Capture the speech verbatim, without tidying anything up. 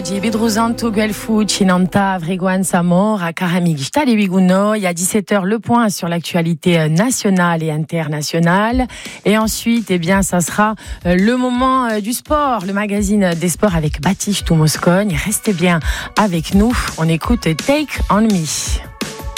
oggi Bedrosanto Guelfu Cinanta Vreguan Samora Karamigista les Wiguno. Il y a dix-sept heures le point sur l'actualité nationale et internationale. Et ensuite, eh bien, ça sera le moment du sport, le magazine des sports avec Baptiste Moscogne. Restez bien avec nous. On écoute Take On Me.